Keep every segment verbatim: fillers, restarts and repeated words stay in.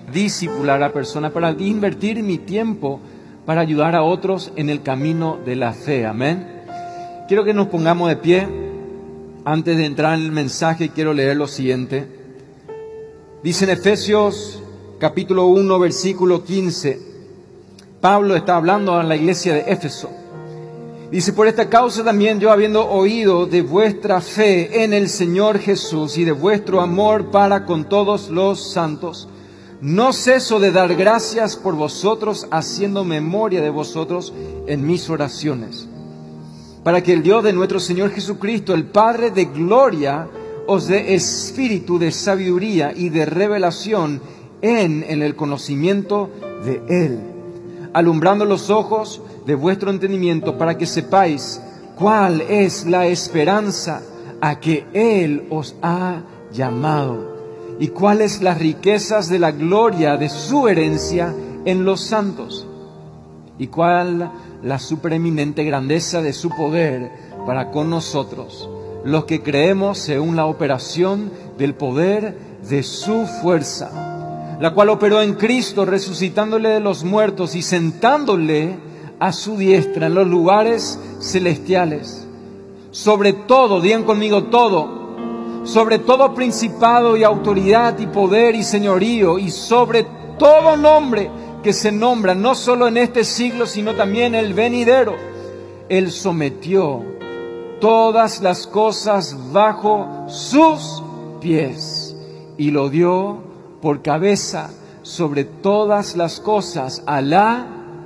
discipular a personas, para invertir mi tiempo para ayudar a otros en el camino de la fe. Amén. Quiero que nos pongamos de pie. Antes de entrar en el mensaje, quiero leer lo siguiente. Dice en Efesios capítulo uno, versículo quince. Pablo está hablando a la iglesia de Éfeso. Dice: por esta causa también yo, habiendo oído de vuestra fe en el Señor Jesús y de vuestro amor para con todos los santos, no ceso de dar gracias por vosotros, haciendo memoria de vosotros en mis oraciones, para que el Dios de nuestro Señor Jesucristo, el Padre de gloria, os dé espíritu de sabiduría y de revelación en, en el conocimiento de Él, alumbrando los ojos de vuestro entendimiento, para que sepáis cuál es la esperanza a que Él os ha llamado, y cuáles las riquezas de la gloria de su herencia en los santos, y cuál la supereminente grandeza de su poder para con nosotros, los que creemos, según la operación del poder de su fuerza, la cual operó en Cristo, resucitándole de los muertos y sentándole a su diestra en los lugares celestiales, sobre todo, digan conmigo, todo, sobre todo principado y autoridad y poder y señorío, y sobre todo nombre que se nombra, no solo en este siglo, sino también en el venidero. Él sometió todas las cosas bajo sus pies y lo dio por cabeza sobre todas las cosas a la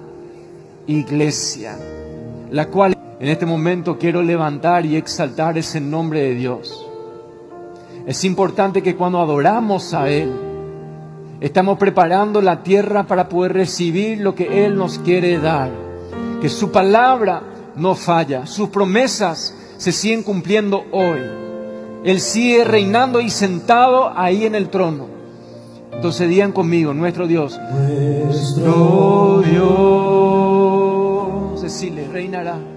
iglesia, la cual en este momento quiero levantar y exaltar ese nombre de Dios. Es importante que cuando adoramos a Él, estamos preparando la tierra para poder recibir lo que Él nos quiere dar. Que su palabra no falla, sus promesas se siguen cumpliendo hoy. Él sigue reinando y sentado ahí en el trono. Entonces digan conmigo: nuestro Dios, nuestro Dios, decirle, reinará.